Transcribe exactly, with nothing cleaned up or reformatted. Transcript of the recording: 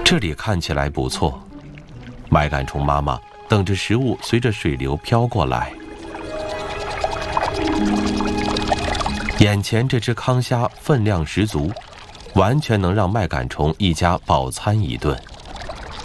这里看起来不错，麦秆虫妈妈等着食物随着水流飘过来。眼前这只康虾分量十足，完全能让麦秆虫一家饱餐一顿。